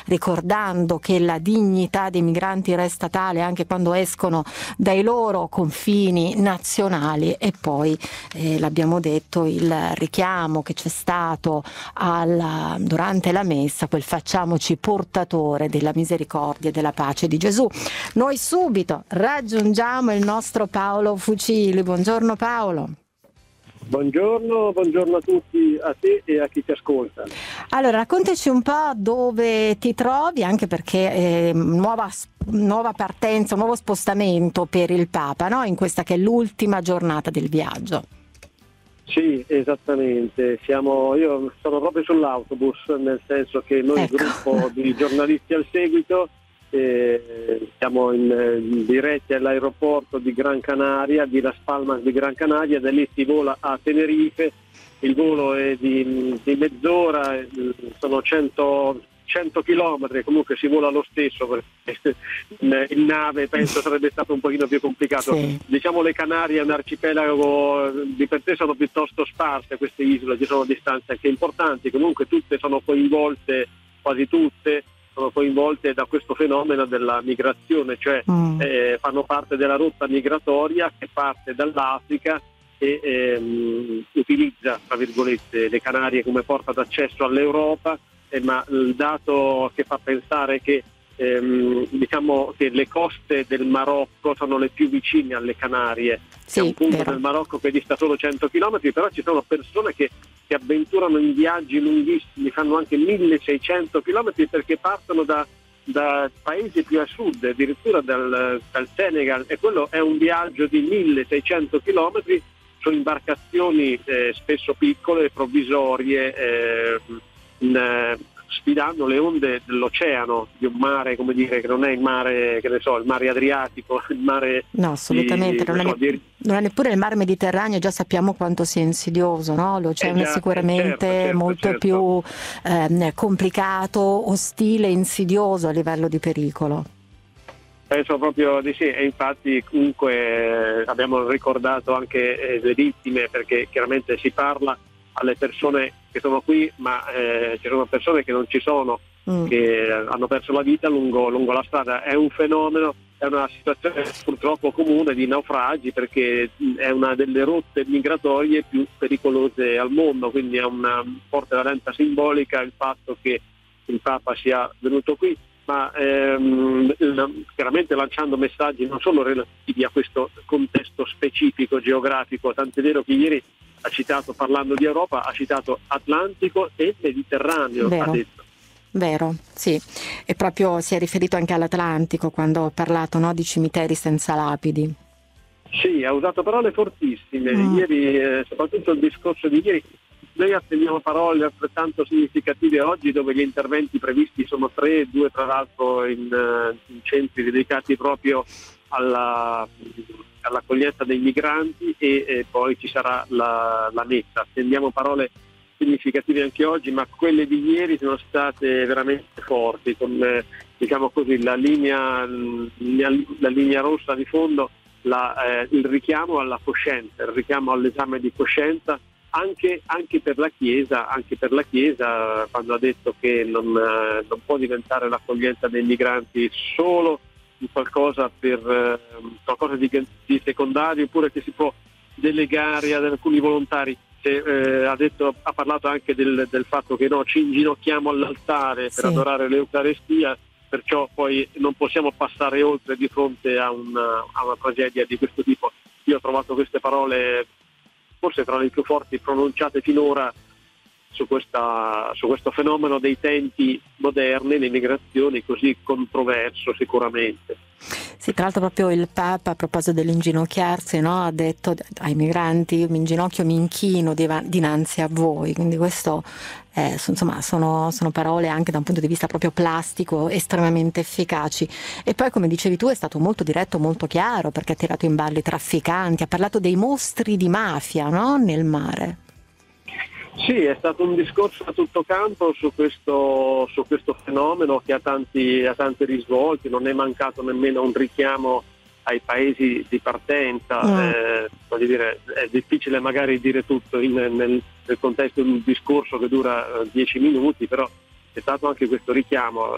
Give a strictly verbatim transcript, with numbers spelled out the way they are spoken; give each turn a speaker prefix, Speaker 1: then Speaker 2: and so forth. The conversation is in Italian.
Speaker 1: ricordando che la dignità dei migranti resta tale anche quando escono dai loro confini nazionali. E poi eh, l'abbiamo detto, il richiamo che c'è stato alla, durante la messa, quel facciamoci portatore della misericordia e della pace di Gesù. Noi subito raggiungiamo il nostro Paolo Fucili. Buongiorno Paolo.
Speaker 2: Buongiorno, buongiorno a tutti, a te e a chi ti ascolta.
Speaker 1: Allora, raccontaci un po' dove ti trovi, anche perché eh, nuova, nuova partenza, un nuovo spostamento per il Papa, no? In questa che è l'ultima giornata del viaggio.
Speaker 2: Sì, esattamente. Siamo, io sono proprio sull'autobus, nel senso che noi,
Speaker 1: ecco.
Speaker 2: Gruppo di giornalisti al seguito, eh, siamo in, in diretti all'aeroporto di Gran Canaria, di Las Palmas di Gran Canaria, da lì si vola a Tenerife. Il volo è di, di mezz'ora, sono cento, cento chilometri, comunque si vola lo stesso, perché in, in nave penso sarebbe stato un pochino più complicato.
Speaker 1: Sì.
Speaker 2: Diciamo le Canarie è un arcipelago, di per sé sono piuttosto sparse queste isole, ci sono distanze anche importanti, comunque tutte sono coinvolte, quasi tutte, sono coinvolte da questo fenomeno della migrazione, cioè mm. eh, fanno parte della rotta migratoria che parte dall'Africa e ehm, utilizza, tra virgolette, le Canarie come porta d'accesso all'Europa, eh, ma il dato che fa pensare è che ehm, diciamo che le coste del Marocco sono le più vicine alle Canarie.
Speaker 1: Sì,
Speaker 2: è un punto
Speaker 1: vero.
Speaker 2: del Marocco che dista solo cento chilometri, però ci sono persone che si avventurano in viaggi lunghissimi, fanno anche milleseicento chilometri perché partono da, da paesi più a sud, addirittura dal, dal Senegal, e quello è un viaggio di milleseicento chilometri su imbarcazioni eh, spesso piccole, provvisorie, eh, in, eh, sfidando le onde dell'oceano, di un mare, come dire, che non è il mare, che ne so, il mare Adriatico, il mare
Speaker 1: no, assolutamente,
Speaker 2: di,
Speaker 1: non,
Speaker 2: non,
Speaker 1: è,
Speaker 2: so, di...
Speaker 1: non è neppure il mar Mediterraneo, già sappiamo quanto sia insidioso, no? L'oceano
Speaker 2: eh già,
Speaker 1: è sicuramente
Speaker 2: certo, certo,
Speaker 1: molto
Speaker 2: certo.
Speaker 1: più eh, complicato, ostile, insidioso a livello di pericolo.
Speaker 2: Penso proprio di sì, e infatti comunque eh, abbiamo ricordato anche eh, le vittime, perché chiaramente si parla alle persone che sono qui, ma eh, ci sono persone che non ci sono, mm. che hanno perso la vita lungo, lungo la strada. È un fenomeno, è una situazione purtroppo comune di naufragi, perché è una delle rotte migratorie più pericolose al mondo, quindi è una forte valenza simbolica il fatto che il Papa sia venuto qui, ma ehm, chiaramente lanciando messaggi non solo relativi a questo contesto specifico geografico, tant'è vero che ieri ha citato, parlando di Europa, ha citato Atlantico e Mediterraneo,
Speaker 1: Vero.
Speaker 2: ha detto.
Speaker 1: Vero, sì, e proprio si è riferito anche all'Atlantico quando ha parlato, no, di cimiteri senza lapidi.
Speaker 2: Sì, ha usato parole fortissime, mm. ieri, eh, soprattutto il discorso di ieri. Noi attendiamo parole altrettanto significative oggi, dove gli interventi previsti sono tre, due tra l'altro in, in centri dedicati proprio alla, all'accoglienza dei migranti, e, e poi ci sarà la, la messa. Attendiamo parole significative anche oggi, ma quelle di ieri sono state veramente forti, con eh, diciamo così la linea, la, la linea rossa di fondo, la, eh, il richiamo alla coscienza, il richiamo all'esame di coscienza. Anche, anche per la Chiesa, anche per la Chiesa, quando ha detto che non, eh, non può diventare l'accoglienza dei migranti solo qualcosa per eh, qualcosa di, di secondario, oppure che si può delegare ad alcuni volontari. Se, eh, ha detto, ha parlato anche del, del fatto che no, ci inginocchiamo all'altare per sì. adorare l'Eucarestia, perciò poi non possiamo passare oltre di fronte a una, a una tragedia di questo tipo. Io ho trovato queste parole forse tra le più forti pronunciate finora su, questa, su questo fenomeno dei tempi moderni, le migrazioni, così controverso sicuramente.
Speaker 1: Sì, tra l'altro proprio il Papa, a proposito dell'inginocchiarsi, no, ha detto ai migranti: io mi inginocchio, mi inchino dinanzi a voi, quindi questo eh, insomma sono, sono parole anche da un punto di vista proprio plastico estremamente efficaci. E poi, come dicevi tu, è stato molto diretto, molto chiaro, perché ha tirato in ballo i trafficanti, ha parlato dei mostri di mafia, no, nel mare.
Speaker 2: Sì, è stato un discorso a tutto campo su questo, su questo fenomeno che ha tanti, ha tanti risvolti. Non è mancato nemmeno un richiamo ai paesi di partenza. Mm. Eh, voglio dire, è difficile magari dire tutto in, nel, nel contesto di un discorso che dura dieci minuti, però è stato anche questo richiamo.